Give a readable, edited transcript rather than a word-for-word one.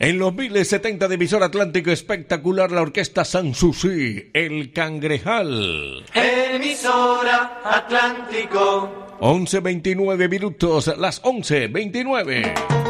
En los 1070 de Emisor Atlántico, espectacular la orquesta Sanssouci, El Cangrejal. Emisora Atlántico. 11:29 minutos, las 11:29.